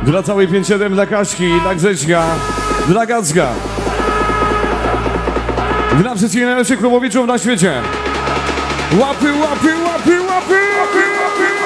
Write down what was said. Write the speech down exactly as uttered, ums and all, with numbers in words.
Dla całej pięć siedem, dla Kaśki, dla Grześka, dla Gacka. Dla wszystkich najlepszych klubowiczów na świecie. Łapy, łapy, łapy, łapy, łapy, łapy, łapy.